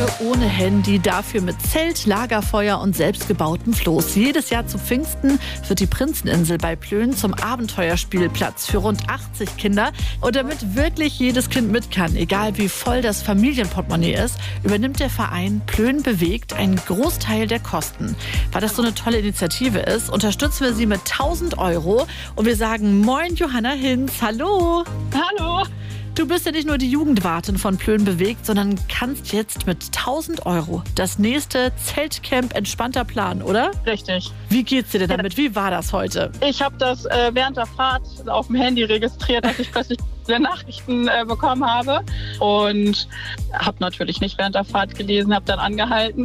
Tage ohne Handy, dafür mit Zelt, Lagerfeuer und selbstgebautem Floß. Jedes Jahr zu Pfingsten wird die Prinzeninsel bei Plön zum Abenteuerspielplatz für rund 80 Kinder. Und damit wirklich jedes Kind mit kann, egal wie voll das Familienportemonnaie ist, übernimmt der Verein Plön bewegt einen Großteil der Kosten. Weil das so eine tolle Initiative ist, unterstützen wir sie mit 1.000 € und wir sagen Moin Johanna Hinz, hallo! Hallo! Du bist ja nicht nur die Jugendwartin von Plön bewegt, sondern kannst jetzt mit 1.000 € das nächste Zeltcamp entspannter planen, oder? Richtig. Wie geht's dir denn damit? Wie war das heute? Ich habe das während der Fahrt auf dem Handy registriert, dass ich plötzlich Nachrichten bekommen habe und habe natürlich nicht während der Fahrt gelesen, habe dann angehalten.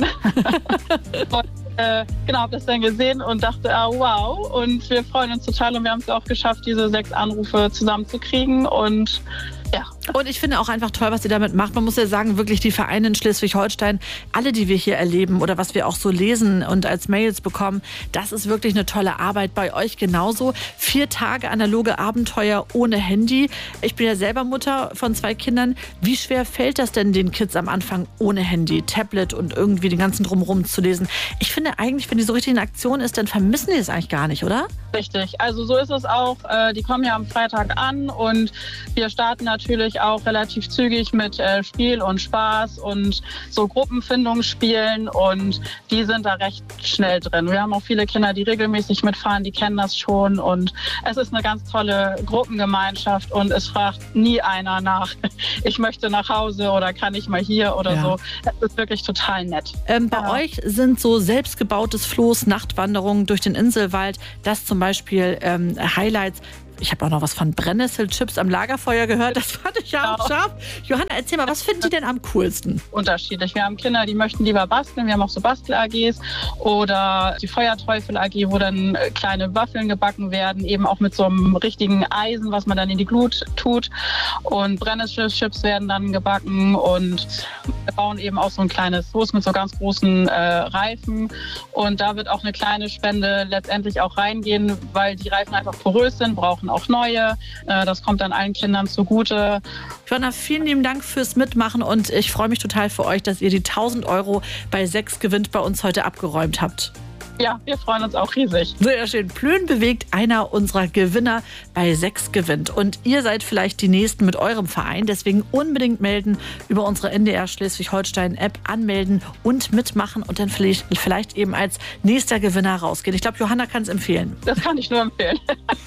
Genau, habe das dann gesehen und dachte, wow. Und wir freuen uns total und wir haben es auch geschafft, diese 6 Anrufe zusammenzukriegen und ja. Und ich finde auch einfach toll, was ihr damit macht. Man muss ja sagen, wirklich die Vereine in Schleswig-Holstein, alle, die wir hier erleben oder was wir auch so lesen und als Mails bekommen, das ist wirklich eine tolle Arbeit. Bei euch genauso. 4 Tage analoge Abenteuer ohne Handy. Ich bin ja selber Mutter von 2 Kindern. Wie schwer fällt das denn den Kids am Anfang ohne Handy, Tablet und irgendwie den ganzen Drumherum zu lesen? Ich finde eigentlich, wenn die so richtig in Aktion ist, dann vermissen die es eigentlich gar nicht, oder? Richtig. Also so ist es auch. Die kommen ja am Freitag an und wir starten natürlich auch relativ zügig mit Spiel und Spaß und so Gruppenfindungsspielen und die sind da recht schnell drin. Wir haben auch viele Kinder, die regelmäßig mitfahren, die kennen das schon und es ist eine ganz tolle Gruppengemeinschaft und es fragt nie einer nach, ich möchte nach Hause oder kann ich mal hier oder so. Es ist wirklich total nett. Bei euch sind so selbstgebautes Floß, Nachtwanderungen durch den Inselwald, das zum Beispiel Highlights. Ich habe auch noch was von Brennnesselchips am Lagerfeuer gehört. Das fand ich ja auch scharf. Johanna, erzähl mal, was finden die denn am coolsten? Unterschiedlich. Wir haben Kinder, die möchten lieber basteln. Wir haben auch so Bastel-AGs oder die Feuerteufel-AG, wo dann kleine Waffeln gebacken werden, eben auch mit so einem richtigen Eisen, was man dann in die Glut tut. Und Brennnesselchips werden dann gebacken und wir bauen eben auch so ein kleines Floß mit so ganz großen Reifen. Und da wird auch eine kleine Spende letztendlich auch reingehen, weil die Reifen einfach porös sind, brauchen auch neue. Das kommt dann allen Kindern zugute. Johanna, vielen lieben Dank fürs Mitmachen und ich freue mich total für euch, dass ihr die 1.000 € bei 6 gewinnt bei uns heute abgeräumt habt. Ja, wir freuen uns auch riesig. Sehr schön. Plön bewegt, einer unserer Gewinner bei 6 gewinnt. Und ihr seid vielleicht die Nächsten mit eurem Verein. Deswegen unbedingt melden, über unsere NDR Schleswig-Holstein-App anmelden und mitmachen und dann vielleicht eben als nächster Gewinner rausgehen. Ich glaube, Johanna kann es empfehlen. Das kann ich nur empfehlen.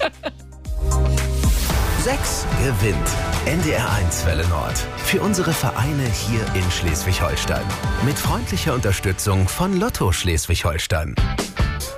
6 gewinnt. NDR1 Welle Nord. Für unsere Vereine hier in Schleswig-Holstein. Mit freundlicher Unterstützung von Lotto Schleswig-Holstein.